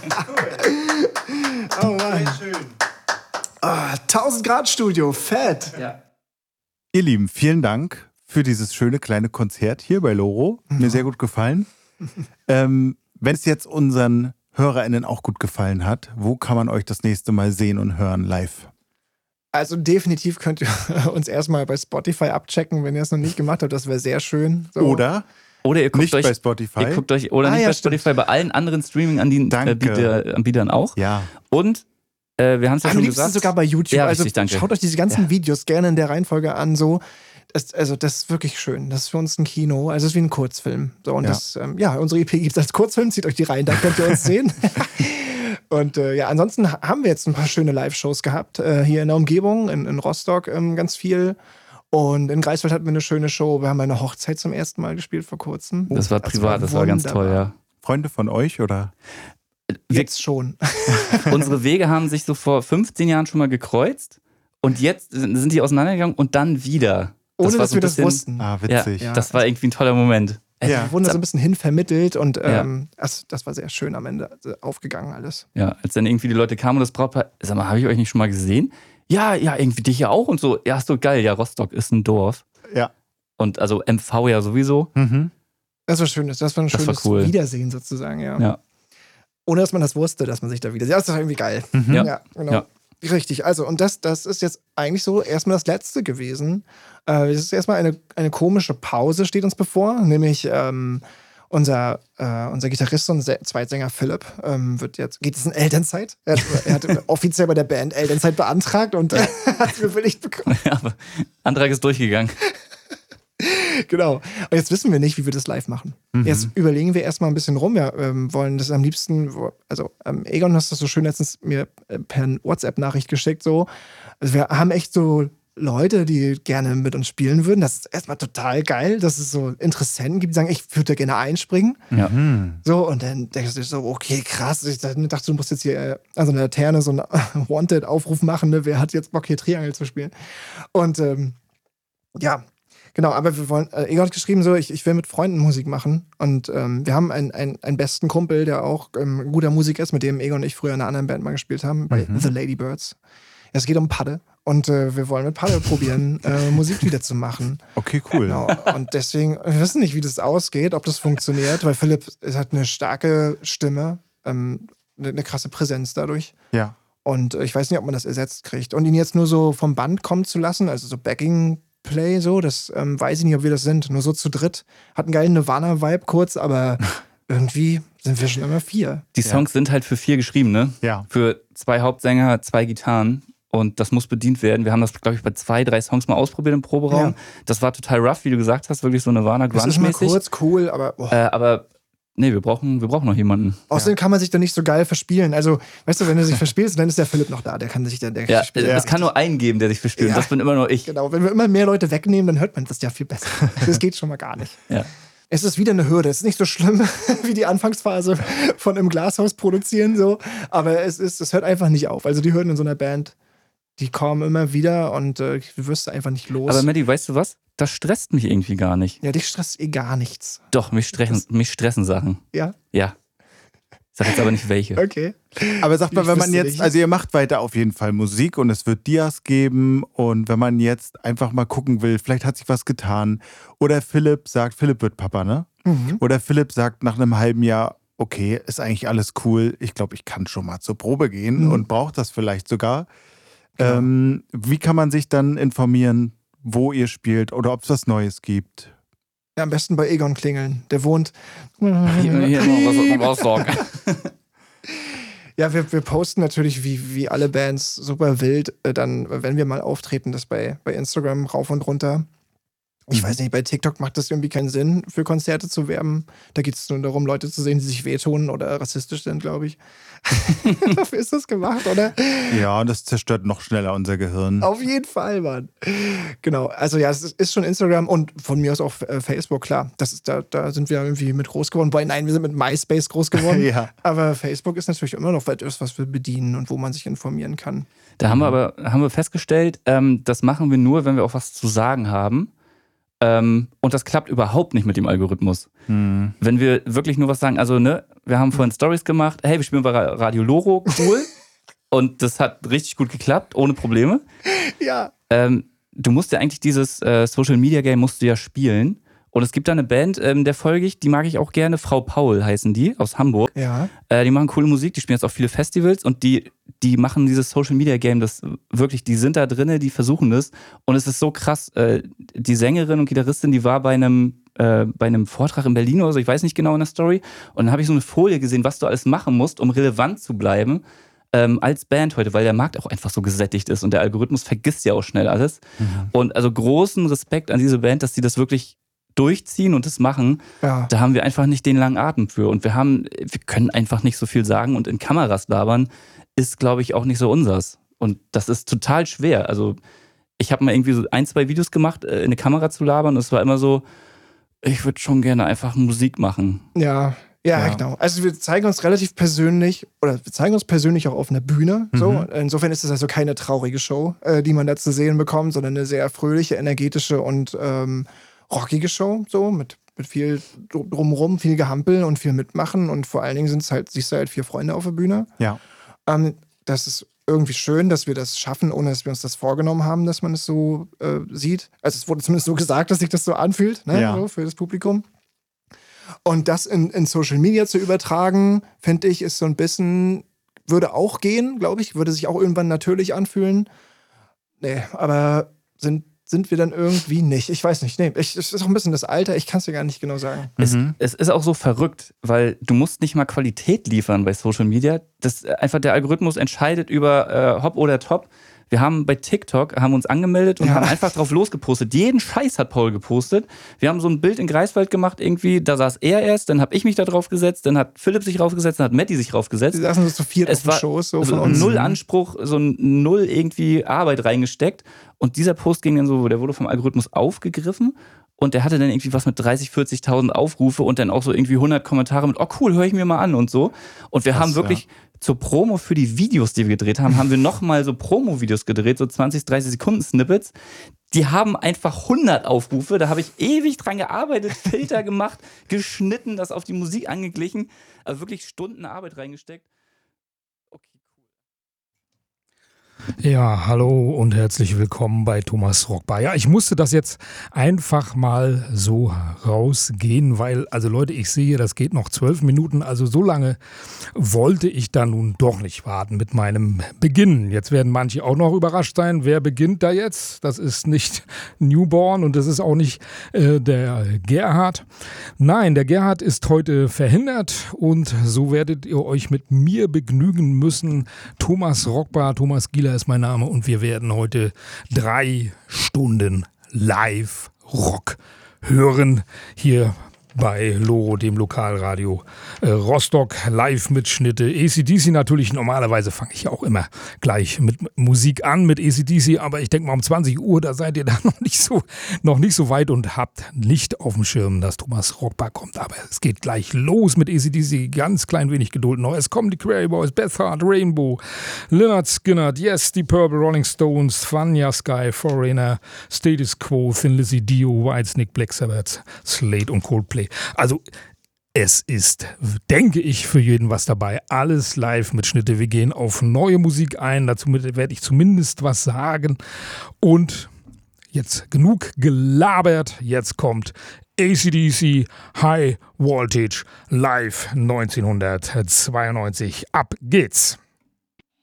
Oh Mann. Sehr schön. 1000 Grad Studio, fett. Ja. Ihr Lieben, vielen Dank für dieses schöne kleine Konzert hier bei Loro. Mir sehr gut gefallen. Wenn es jetzt unseren HörerInnen auch gut gefallen hat, wo kann man euch das nächste Mal sehen und hören live? Also definitiv könnt ihr uns erstmal bei Spotify abchecken, wenn ihr es noch nicht gemacht habt. Das wäre sehr schön. So. Oder ihr guckt nicht euch bei Spotify. Ihr guckt euch, oder nicht bei Spotify, bei allen anderen Streaming-Anbietern auch. Ja. Und wir haben es ja Am schon liebsten gesagt. sogar bei YouTube. Ja, also richtig, danke. schaut euch diese ganzen Videos gerne in der Reihenfolge an. So. Das ist wirklich schön. Das ist für uns ein Kino. Also es ist wie ein Kurzfilm. So, und unsere EP gibt es als Kurzfilm. Zieht euch die rein, da könnt ihr uns sehen. Und ansonsten haben wir jetzt ein paar schöne Live-Shows gehabt. Hier in der Umgebung, in Rostock ganz viel. Und in Greifswald hatten wir eine schöne Show. Wir haben eine Hochzeit zum ersten Mal gespielt vor kurzem. Das war privat, das war ganz toll, ja. Freunde von euch, oder? Jetzt schon. Unsere Wege haben sich so vor 15 Jahren schon mal gekreuzt. Und jetzt sind die auseinandergegangen und dann wieder. Ohne dass wir das wussten. Ah, witzig. Ja, das war irgendwie ein toller Moment. Wir wurden da so ein bisschen hinvermittelt und das war sehr schön am Ende aufgegangen alles. Ja, als dann irgendwie die Leute kamen und das Brautpaar, sag mal, habe ich euch nicht schon mal gesehen? Ja, irgendwie dich ja auch und so. Ja, ist so geil. Ja, Rostock ist ein Dorf. Ja. Und also MV ja sowieso. Mhm. Das war schön. Das war ein schönes cool. Wiedersehen sozusagen, ja. Ohne dass man das wusste, dass man sich da wieder sieht. Das ist doch irgendwie geil. Mhm. Ja, genau. Ja. Richtig, also und das ist jetzt eigentlich so erstmal das Letzte gewesen. Es ist erstmal eine komische Pause steht uns bevor, nämlich unser Gitarrist und Zweitsänger Philipp geht jetzt in Elternzeit. Er hat offiziell bei der Band Elternzeit beantragt und hat es bewilligt bekommen. Ja, aber Antrag ist durchgegangen. Genau. Und jetzt wissen wir nicht, wie wir das live machen. Jetzt überlegen wir erstmal ein bisschen rum. Wir wollen das am liebsten, Egon hast das so schön letztens mir per WhatsApp-Nachricht geschickt. So. Also wir haben echt so Leute, die gerne mit uns spielen würden. Das ist erstmal total geil, dass es so Interessenten gibt, die sagen, ich würde da gerne einspringen. Ja. So, und dann denkst du so, okay, krass. Ich dachte, du musst jetzt hier an so einer Laterne so einen Wanted-Aufruf machen, ne? Wer hat jetzt Bock, hier Triangel zu spielen? Und genau, aber wir wollen, Egon hat geschrieben so, ich will mit Freunden Musik machen und wir haben einen besten Kumpel, der auch ein guter Musiker ist, mit dem Egon und ich früher in einer anderen Band mal gespielt haben, bei The Ladybirds. Es geht um Padde und wir wollen mit Padde probieren, Musik wieder zu machen. Okay, cool. Genau. Und deswegen, wir wissen nicht, wie das ausgeht, ob das funktioniert, weil Philipp hat eine starke Stimme, eine krasse Präsenz dadurch. Ja. Und ich weiß nicht, ob man das ersetzt kriegt. Und ihn jetzt nur so vom Band kommen zu lassen, also so Backing-Play, so, das weiß ich nicht, ob wir das sind. Nur so zu dritt. Hat einen geilen Nirvana-Vibe kurz, aber irgendwie sind wir schon immer 4. Die Songs sind halt für 4 geschrieben, ne? Ja. Für 2 Hauptsänger, 2 Gitarren. Und das muss bedient werden. Wir haben das, glaube ich, bei 2, 3 Songs mal ausprobiert im Proberaum. Ja. Das war total rough, wie du gesagt hast. Wirklich so Nirvana Grunge-mäßig. Das ist mal kurz, cool, aber... Aber nee, wir brauchen noch jemanden. Außerdem kann man sich da nicht so geil verspielen. Also, weißt du, wenn du dich verspielst, dann ist der Philipp noch da. Der kann sich dann spielen. Es kann nur einen geben, der sich verspielt. Ja. Das bin immer nur ich. Genau, wenn wir immer mehr Leute wegnehmen, dann hört man das ja viel besser. Das geht schon mal gar nicht. Ja. Es ist wieder eine Hürde. Es ist nicht so schlimm wie die Anfangsphase von im Glashaus produzieren, so. Aber es hört einfach nicht auf. Also die Hürden in so einer Band, die kommen immer wieder und du wirst einfach nicht los. Aber Maddie, weißt du was? Das stresst mich irgendwie gar nicht. Ja, dich stresst gar nichts. Doch, mich stressen Sachen. Ja? Ja. Ich sag jetzt aber nicht welche. Okay. Aber sag mal, wenn man jetzt, also ihr macht weiter auf jeden Fall Musik und es wird Dias geben und wenn man jetzt einfach mal gucken will, vielleicht hat sich was getan oder Philipp wird Papa, ne? Mhm. Oder Philipp sagt nach einem halben Jahr, okay, ist eigentlich alles cool, ich glaube, ich kann schon mal zur Probe gehen und braucht das vielleicht sogar. Genau. Wie kann man sich dann informieren, wo ihr spielt oder ob es was Neues gibt? Ja, am besten bei Egon klingeln. Der wohnt hier in Rostock. Ja, wir posten natürlich wie alle Bands super wild, dann, wenn wir mal auftreten, das bei Instagram rauf und runter. Ich weiß nicht, bei TikTok macht das irgendwie keinen Sinn, für Konzerte zu werben. Da geht es nur darum, Leute zu sehen, die sich wehtun oder rassistisch sind, glaube ich. Dafür ist das gemacht, oder? Ja, und das zerstört noch schneller unser Gehirn. Auf jeden Fall, Mann. Genau, also ja, es ist schon Instagram und von mir aus auch Facebook, klar. Da sind wir irgendwie mit groß geworden. Nein, wir sind mit MySpace groß geworden. Ja. Aber Facebook ist natürlich immer noch etwas, was wir bedienen und wo man sich informieren kann. Da haben wir festgestellt, das machen wir nur, wenn wir auch was zu sagen haben. Und das klappt überhaupt nicht mit dem Algorithmus. Wenn wir wirklich nur was sagen, also ne, wir haben vorhin Stories gemacht, hey, wir spielen bei Radio Loro, cool. Und das hat richtig gut geklappt, ohne Probleme. Ja. Du musst ja eigentlich dieses Social Media Game musst du ja spielen. Und es gibt da eine Band, der folge ich, die mag ich auch gerne. Frau Paul heißen die, aus Hamburg. Ja. Die machen coole Musik, die spielen jetzt auf viele Festivals und die machen dieses Social Media Game, das wirklich, die sind da drinne, die versuchen das. Und es ist so krass, die Sängerin und Gitarristin, die war bei einem Vortrag in Berlin oder so, ich weiß nicht genau in der Story. Und dann habe ich so eine Folie gesehen, was du alles machen musst, um relevant zu bleiben. Als Band heute, weil der Markt auch einfach so gesättigt ist und der Algorithmus vergisst ja auch schnell alles. Und also großen Respekt an diese Band, dass die das wirklich durchziehen und das machen, da haben wir einfach nicht den langen Atem für. Und wir können einfach nicht so viel sagen und in Kameras labern ist, glaube ich, auch nicht so unseres. Und das ist total schwer. Also ich habe mal irgendwie so 1-2 Videos gemacht, in eine Kamera zu labern und es war immer so, ich würde schon gerne einfach Musik machen. Ja, genau. Also wir zeigen uns relativ persönlich, oder wir zeigen uns persönlich auch auf einer Bühne. So. Insofern ist es also keine traurige Show, die man da zu sehen bekommt, sondern eine sehr fröhliche, energetische und rockige Show, so mit viel drumrum, viel Gehampel und viel Mitmachen und vor allen Dingen siehst du halt 4 Freunde auf der Bühne. Ja. Das ist irgendwie schön, dass wir das schaffen, ohne dass wir uns das vorgenommen haben, dass man es so sieht. Also es wurde zumindest so gesagt, dass sich das so anfühlt, ne? So für das Publikum. Und das in Social Media zu übertragen, finde ich, ist so ein bisschen, würde auch gehen, glaube ich, würde sich auch irgendwann natürlich anfühlen. Nee, aber sind wir dann irgendwie nicht. Ich weiß nicht. Nee, es ist auch ein bisschen das Alter, ich kann es dir gar nicht genau sagen. Es ist auch so verrückt, weil du musst nicht mal Qualität liefern bei Social Media. Einfach der Algorithmus entscheidet über Hop oder Top. Wir haben bei TikTok uns angemeldet und haben einfach drauf losgepostet. Jeden Scheiß hat Paul gepostet. Wir haben so ein Bild in Greifswald gemacht irgendwie, da saß er erst, dann habe ich mich da drauf gesetzt, dann hat Philipp sich draufgesetzt, dann hat Matti sich draufgesetzt. Die saßen so zu viert auf den Shows. So von uns. Null Anspruch, so null irgendwie Arbeit reingesteckt. Und dieser Post ging dann so, der wurde vom Algorithmus aufgegriffen und der hatte dann irgendwie was mit 30.000, 40.000 Aufrufe und dann auch so irgendwie 100 Kommentare mit, oh cool, höre ich mir mal an und so. Und wir haben wirklich zur Promo für die Videos, die wir gedreht haben, haben wir nochmal so Promo-Videos gedreht, so 20, 30 Sekunden Snippets. Die haben einfach 100 Aufrufe, da habe ich ewig dran gearbeitet, Filter gemacht, geschnitten, das auf die Musik angeglichen, also wirklich Stunden Arbeit reingesteckt. Ja, hallo und herzlich willkommen bei Thomas Rockbar. Ja, ich musste das jetzt einfach mal so rausgehen, weil, also Leute, ich sehe, das geht noch 12 Minuten, also so lange wollte ich da nun doch nicht warten mit meinem Beginn. Jetzt werden manche auch noch überrascht sein, wer beginnt da jetzt? Das ist nicht Newborn und das ist auch nicht der Gerhard. Nein, der Gerhard ist heute verhindert und so werdet ihr euch mit mir begnügen müssen. Thomas Rockbar, Thomas Gieler ist mein Name und wir werden heute 3 Stunden live Rock hören hier bei Loro, dem Lokalradio Rostock, Live-Mitschnitte. AC/DC natürlich, normalerweise fange ich auch immer gleich mit Musik an, mit AC/DC, aber ich denke mal um 20 Uhr, da seid ihr da noch nicht so weit und habt nicht auf dem Schirm, dass Thomas Rockbar kommt. Aber es geht gleich los mit AC/DC, ganz klein wenig Geduld noch. Es kommen die Quarry Boys, Beth Hart, Rainbow, Lynyrd Skynyrd, Yes, die Purple, Rolling Stones, Vanya Sky, Foreigner, Status Quo, Thin Lizzy, Dio, Whitesnake, Black Sabbath, Slade und Coldplay. Also es ist, denke ich, für jeden was dabei. Alles live mit Schnitte. Wir gehen auf neue Musik ein. Dazu werde ich zumindest was sagen. Und jetzt genug gelabert. Jetzt kommt AC/DC High Voltage live 1992. Ab geht's.